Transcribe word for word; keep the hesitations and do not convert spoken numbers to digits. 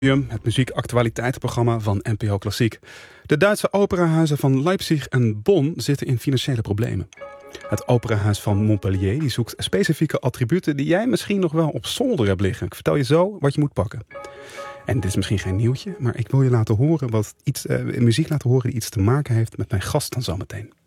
Het muziekactualiteitenprogramma van N P O Klassiek. De Duitse operahuizen van Leipzig en Bonn zitten in financiële problemen. Het operahuis van Montpellier die zoekt specifieke attributen die jij misschien nog wel op zolder hebt liggen. Ik vertel je zo wat je moet pakken. En dit is misschien geen nieuwtje, maar ik wil je laten horen wat iets, uh, muziek laten horen die iets te maken heeft met mijn gast dan zometeen.